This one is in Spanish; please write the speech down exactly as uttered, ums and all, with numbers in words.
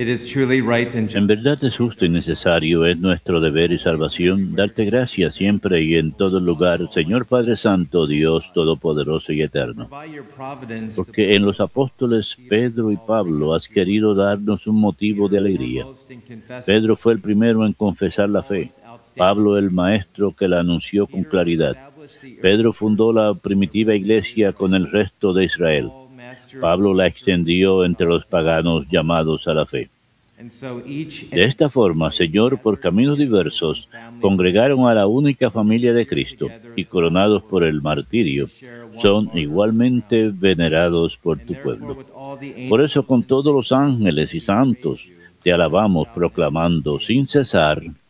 En verdad es justo y necesario, es nuestro deber y salvación, darte gracias siempre y en todo lugar, Señor Padre Santo, Dios Todopoderoso y Eterno. Porque en los apóstoles Pedro y Pablo has querido darnos un motivo de alegría. Pedro fue el primero en confesar la fe, Pablo el maestro que la anunció con claridad. Pedro fundó la primitiva iglesia con el resto de Israel. Pablo la extendió entre los paganos llamados a la fe. De esta forma, Señor, por caminos diversos, congregaron a la única familia de Cristo y, coronados por el martirio, son igualmente venerados por tu pueblo. Por eso, con todos los ángeles y santos, te alabamos proclamando sin cesar: